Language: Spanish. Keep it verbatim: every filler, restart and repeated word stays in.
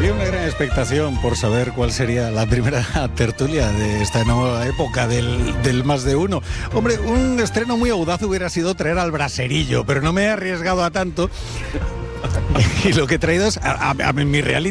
Había una gran expectación por saber cuál sería la primera tertulia de esta nueva época del, del Más de Uno. Hombre, un estreno muy audaz hubiera sido traer al braserillo, pero no me he arriesgado a tanto. Y lo que he traído es a, a, a mi reality